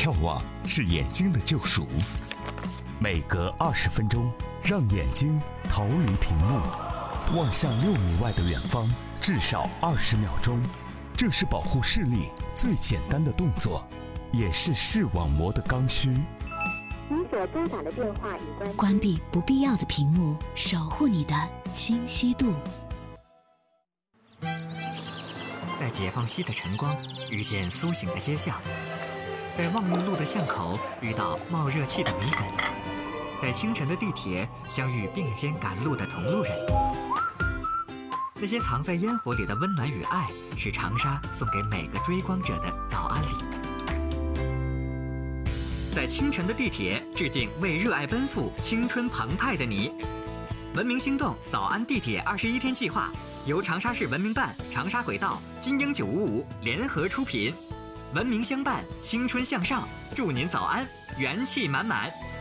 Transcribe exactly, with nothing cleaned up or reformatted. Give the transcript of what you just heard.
眺望是眼睛的救赎。每隔二十分钟，让眼睛逃离屏幕，望向六米外的远方，至少二十秒钟。这是保护视力最简单的动作，也是视网膜的刚需。 你所拨打的电话已关。 关闭不必要的屏幕，守护你的清晰度。 在解放西的晨光遇见苏醒的街巷，在望月路的巷口遇到冒热气的米粉，在清晨的地铁相遇并肩赶路的同路人。那些藏在烟火里的温暖与爱，是长沙送给每个追光者的早安礼。在清晨的地铁致敬为热爱奔赴、青春澎湃的你。文明心动早安地铁二十一天计划由长沙市文明办、长沙轨道、金鹰九五五联合出品，文明相伴，青春向上，祝您早安，元气满满。